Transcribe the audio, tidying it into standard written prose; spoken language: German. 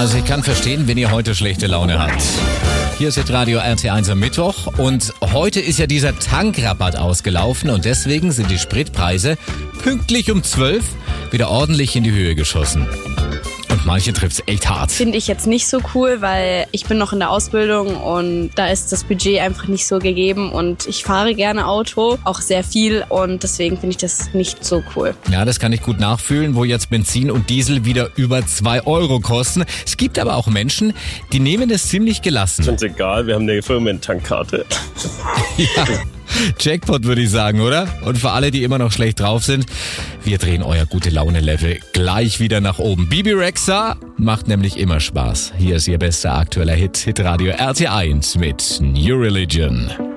Also ich kann verstehen, wenn ihr heute schlechte Laune habt. Hier ist Radio RT1 am Mittwoch und heute ist ja dieser Tankrabatt ausgelaufen und deswegen sind die Spritpreise pünktlich um 12 wieder ordentlich in die Höhe geschossen. Und manche trifft's echt hart. Finde ich jetzt nicht so cool, weil ich bin noch in der Ausbildung und da ist das Budget einfach nicht so gegeben und ich fahre gerne Auto, auch sehr viel und deswegen finde ich das nicht so cool. Ja, das kann ich gut nachfühlen, wo jetzt Benzin und Diesel wieder über 2 Euro kosten. Es gibt aber auch Menschen, die nehmen das ziemlich gelassen. Ist uns egal, wir haben eine Firmentankkarte. Ja. Jackpot würde ich sagen, oder? Und für alle, die immer noch schlecht drauf sind, wir drehen euer Gute-Laune-Level gleich wieder nach oben. Bibi Rexha macht nämlich immer Spaß. Hier ist ihr bester aktueller Hit, Hitradio RT1 mit New Religion.